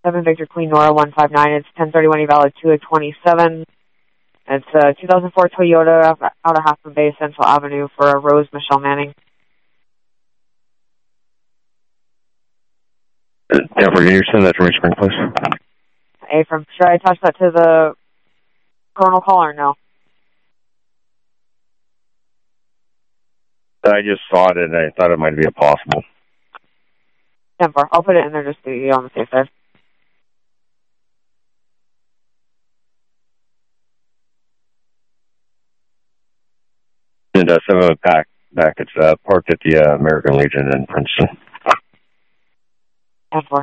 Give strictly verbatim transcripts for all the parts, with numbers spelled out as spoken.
seven Victor Queen Nora one five nine. It's ten thirty-one valid two of twenty-seven. It's a two thousand four Toyota out of Half Moon Bay, Central Avenue for Rose Michelle Manning. Denver, can you send that to me, Spring, please? A from, should I attach that to the Colonel call or no? I just saw it and I thought it might be possible. Denver, I'll put it in there just to be on the safe side. And uh, some of it back, back. It's uh, parked at the uh, American Legion in Princeton. Denver.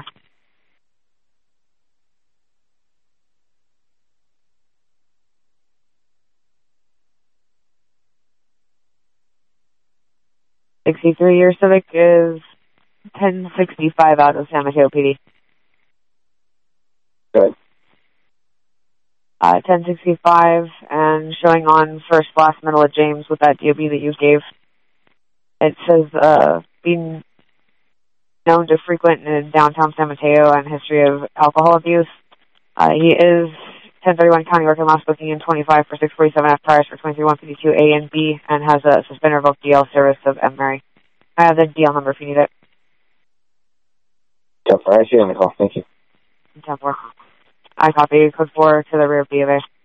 sixty-three year Civic is ten sixty-five out of San Mateo P D. Good. Uh, ten sixty-five and showing on first last middle of James with that D O B that you gave. It says uh, being known to frequent in downtown San Mateo and history of alcohol abuse. Uh, he is ten thirty-one County Record last booking in twenty-five for six forty-seven F priors for twenty-three one fifty-two A and B and has a suspender revoked D L service of M. Mary. I have the D L number if you need it. ten four, I see you on the call. Thank you. ten four. I copy code four to the rear of B of A.